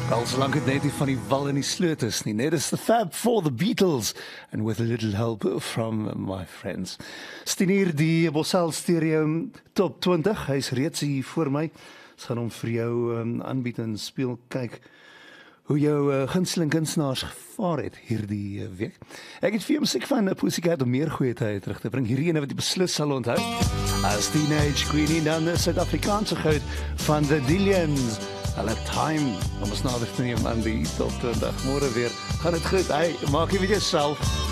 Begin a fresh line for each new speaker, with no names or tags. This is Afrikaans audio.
Wel, solank het net nie van die wal en die sloot is nie. Net is the Fab Four, the Beatles, and with a little help from my friends. Stien hier die Bossel Stereo Top 20. Hy is reeds hier voor my. Ons gaan hom vir jou aanbied en speel. Kyk hoe jou gunsteling kunstenaars gevaar het hierdie week. Ek het vir jou musiek van Pussycat om meer goeie tye terug te bring. Hierdie ene wat jy beslis sal onthou. As Teenage Queenie dan die Suid-Afrikaanse goud van The Dillians. Hulle time om ons nader te neem aan die Top 20. Môre weer. Gaan dit goed? Hey, maak jy met jouself.